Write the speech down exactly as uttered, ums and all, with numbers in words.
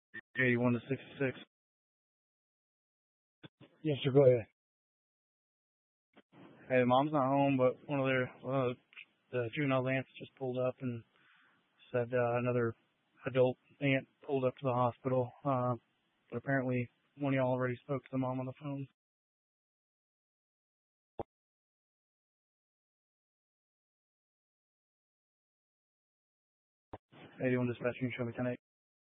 eighty-one to sixty-six. Yes, sir. Go ahead. Hey, the mom's not home, but one of their one of the juvenile aunts just pulled up and said uh, another adult aunt pulled up to the hospital. Uh, but apparently one of y'all already spoke to the mom on the phone. eighty-one dispatch, you can show me ten eight.